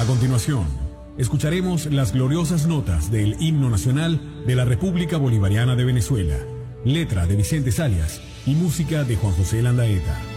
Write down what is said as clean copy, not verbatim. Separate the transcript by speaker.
Speaker 1: continuación, escucharemos las gloriosas notas del himno nacional de la República Bolivariana de Venezuela, letra de Vicente Zalias y música de Juan José Landaeta.